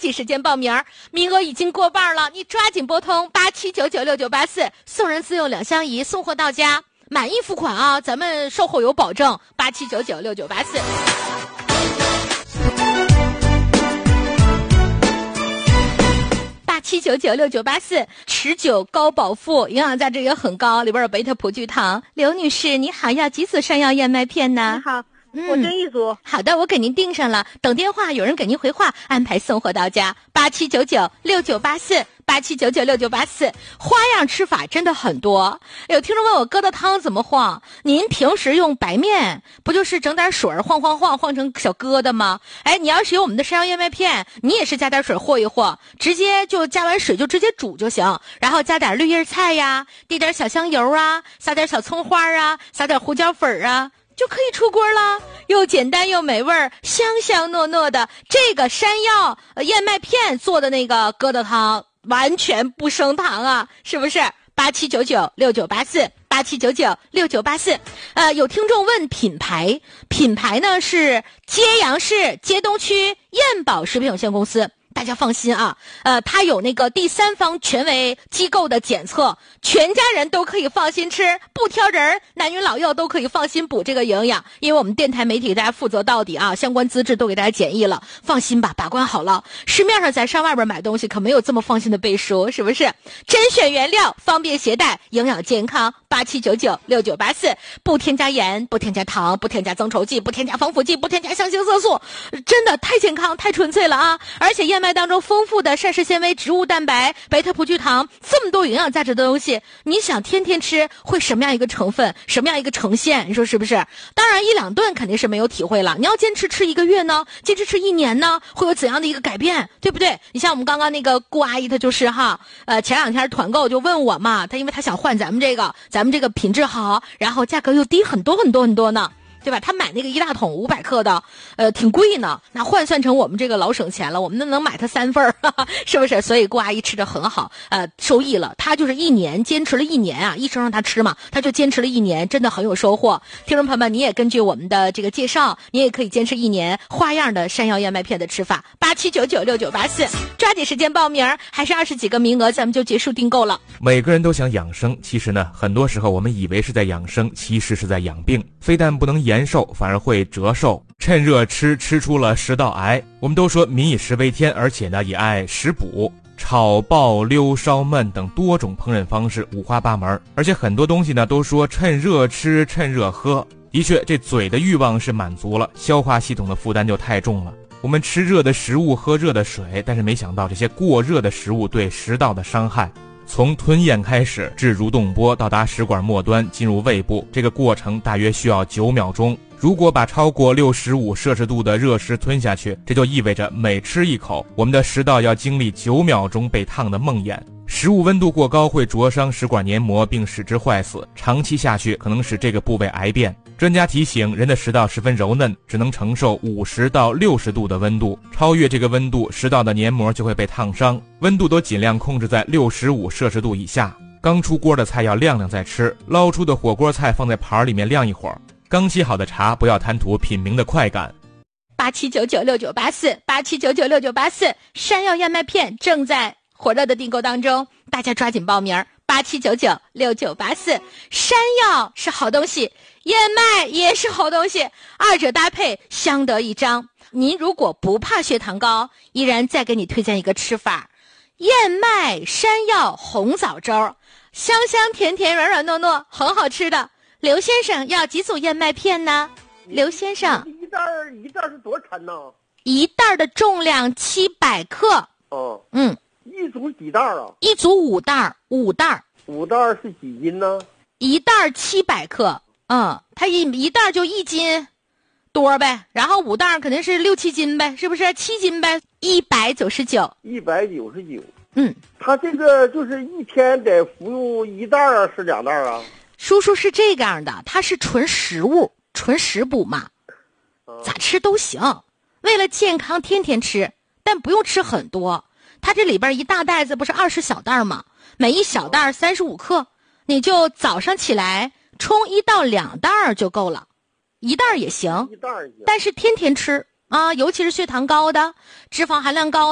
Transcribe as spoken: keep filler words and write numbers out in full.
紧时间报名，名额已经过半了，你抓紧拨通八七九九六九八四，送人自用两相宜，送货到家，满意付款啊，咱们售后有保证。八七九九六九八四。八七九九六九八四，持久高饱腹，营养价值也很高，里边有贝塔葡聚糖。刘女士，你好，要几组山药燕麦片呢？ 你好， 嗯， 我这一组。 好的，我给您订上了，等电话，有人给您回话，安排送货到家。八七九九六九八四，八七九九六九八四，花样吃法真的很多。有听众问我疙瘩汤怎么晃？您平时用白面，不就是整点水晃晃晃晃成小疙瘩吗？哎，你要是有我们的山药燕麦片，你也是加点水和一和，直接就加完水就直接煮就行，然后加点绿叶菜呀，滴点小香油啊，撒点小葱花啊，撒点胡椒粉啊，就可以出锅了，又简单又美味，香香糯糯的。这个山药、呃、燕麦片做的那个疙瘩汤完全不生糖啊，是不是？八七九九六九八四，八七九九六九八四。呃，有听众问品牌，品牌呢是揭阳市揭东区燕宝食品有限公司。大家放心啊，呃，它有那个第三方权威机构的检测，全家人都可以放心吃，不挑人，男女老幼都可以放心补这个营养。因为我们电台媒体给大家负责到底啊，相关资质都给大家检疫了，放心吧，把关好了。市面上咱上外边买东西可没有这么放心的背书，是不是？甄选原料，方便携带，营养健康。八七九九六九八四，不添加盐，不添加糖，不添加增稠剂，不添加防腐剂，不添加香精色素，真的太健康太纯粹了啊！而且燕麦当中丰富的膳食纤维、植物蛋白、贝塔葡聚糖，这么多营养价值的东西，你想天天吃会什么样一个成分，什么样一个呈现，你说是不是？当然一两顿肯定是没有体会了，你要坚持吃一个月呢，坚持吃一年呢，会有怎样的一个改变，对不对？你像我们刚刚那个顾阿姨，她就是哈，呃，前两天团购就问我嘛，她因为她想换咱们这个，咱们这个品质好，然后价格又低很多很多很多呢，对吧？他买那个一大桶五百克的，呃，挺贵呢。那换算成我们这个老省钱了，我们那能买它三份儿，是不是？所以顾阿姨吃得很好，呃，受益了。她就是一年坚持了一年啊，医生让她吃嘛，她就坚持了一年，真的很有收获。听众朋友们，你也根据我们的这个介绍，你也可以坚持一年花样的山药燕麦片的吃法。八七九九六九八四，抓紧时间报名，还是二十几个名额，咱们就结束订购了。 每个人都想养生，其实呢，很多时候我们以为是在养生，其实是在养病。非但不能延寿，反而会折寿。趁热吃，吃出了食道癌。我们都说民以食为天，而且呢也爱食补，炒爆溜烧焖等多种烹饪方式五花八门，而且很多东西呢都说趁热吃，趁热喝。的确，这嘴的欲望是满足了，消化系统的负担就太重了。我们吃热的食物，喝热的水，但是没想到这些过热的食物对食道的伤害。从吞咽开始至蠕动波到达食管末端进入胃部，这个过程大约需要九秒钟。如果把超过六十五摄氏度的热食吞下去，这就意味着每吃一口，我们的食道要经历九秒钟被烫的梦魇。食物温度过高会灼伤食管黏膜并使之坏死，长期下去可能使这个部位癌变。专家提醒，人的食道十分柔嫩，只能承受五十到六十度的温度，超越这个温度，食道的黏膜就会被烫伤。温度都尽量控制在六十五摄氏度以下。刚出锅的菜要晾晾再吃，捞出的火锅菜放在盘里面晾一会儿。刚沏好的茶不要贪图品茗的快感。 八七九九六九八四，八七九九六九八四，山药燕麦片正在火热的订购当中，大家抓紧报名。八七九九六九八四，山药是好东西，燕麦也是好东西，二者搭配相得益彰。您如果不怕血糖高，依然再给你推荐一个吃法，燕麦山药红枣粥，香香甜甜软软糯糯，很好吃的。刘先生要几组燕麦片呢？刘先生， 一袋一袋是多少钱呢？ 一袋的重量七百克。 哦， 嗯， 一组几袋啊？ 一组五袋，五袋。 五袋是几斤呢？ 一袋七百克，嗯，它一一袋就一斤多呗，然后五袋肯定是六七斤呗，是不是？七斤呗，一百九十九。 一百九十九。 嗯， 他这个就是一天得服用一袋啊，是两袋啊？ 叔叔是这样的，它是纯食物，纯食补嘛，咋吃都行。为了健康，天天吃，但不用吃很多。它这里边一大袋子不是二十小袋吗？每一小袋三十五克，你就早上起来冲一到两袋就够了，一袋也行， 一袋也行， 但是天天吃啊，尤其是血糖高的、脂肪含量高